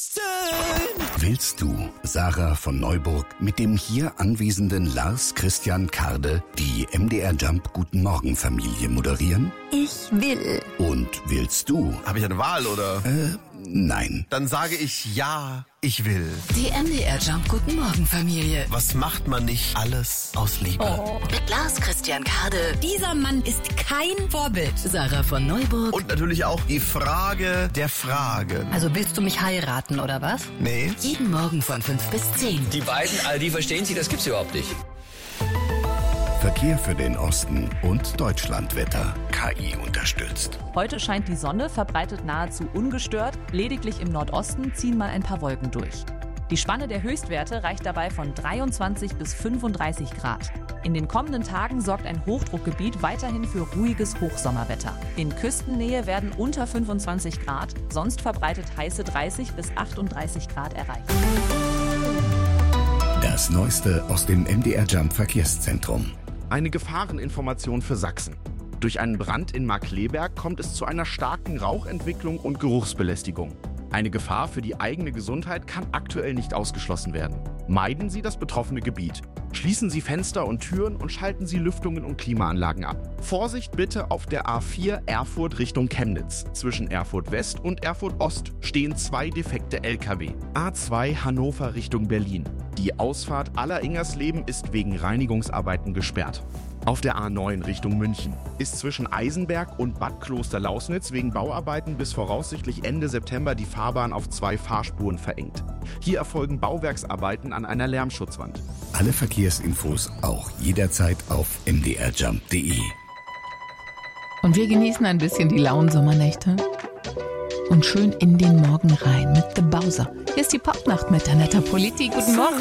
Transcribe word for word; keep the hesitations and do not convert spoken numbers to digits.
Willst du, Sarah von Neuburg, mit dem hier anwesenden Lars Christian Karde die M D R Jump Guten Morgen Familie moderieren? Ich will. Und willst du? Habe ich eine Wahl, oder? Äh, nein. Dann sage ich ja, ich will. Die M D R Jump Guten Morgen Familie. Was macht man nicht alles aus Liebe? Oh. Mit Lars Christian Karde. Dieser Mann ist kein Vorbild. Sarah von Neuburg. Und natürlich auch die Frage der Fragen. Also willst du mich heiraten, oder was? Nee. Jeden Morgen von fünf bis zehn. Die beiden, all die verstehen Sie, das gibt's überhaupt nicht. Verkehr für den Osten und Deutschlandwetter. K I unterstützt. Heute scheint die Sonne, verbreitet nahezu ungestört. Lediglich im Nordosten ziehen mal ein paar Wolken durch. Die Spanne der Höchstwerte reicht dabei von dreiundzwanzig bis fünfunddreißig Grad. In den kommenden Tagen sorgt ein Hochdruckgebiet weiterhin für ruhiges Hochsommerwetter. In Küstennähe werden unter fünfundzwanzig Grad, sonst verbreitet heiße dreißig bis achtunddreißig Grad erreicht. Das Neueste aus dem M D R Jump Verkehrszentrum. Eine Gefahreninformation für Sachsen. Durch einen Brand in Markkleeberg kommt es zu einer starken Rauchentwicklung und Geruchsbelästigung. Eine Gefahr für die eigene Gesundheit kann aktuell nicht ausgeschlossen werden. Meiden Sie das betroffene Gebiet. Schließen Sie Fenster und Türen und schalten Sie Lüftungen und Klimaanlagen ab. Vorsicht bitte auf der A vier Erfurt Richtung Chemnitz. Zwischen Erfurt West und Erfurt Ost stehen zwei defekte L K W. A zwei Hannover Richtung Berlin. Die Ausfahrt Aller-Ingersleben ist wegen Reinigungsarbeiten gesperrt. Auf der A neun Richtung München ist zwischen Eisenberg und Bad Kloster-Lausnitz wegen Bauarbeiten bis voraussichtlich Ende September die Fahrbahn auf zwei Fahrspuren verengt. Hier erfolgen Bauwerksarbeiten an einer Lärmschutzwand. Alle Verkehrsinfos auch jederzeit auf m d r jump punkt d e. Und wir genießen ein bisschen die lauen Sommernächte und schön in den Morgen rein mit The Bowser. Hier ist die Popnacht mit Annetta Politi. Guten Morgen.